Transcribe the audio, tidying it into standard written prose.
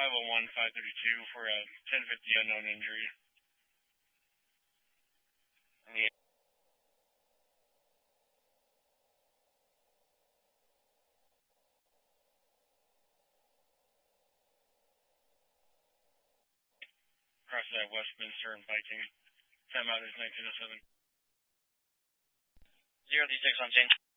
501-532 for a 1050 unknown injury. Yeah. Across that Westminster and Viking. Timeout is 1907. 036 on chain.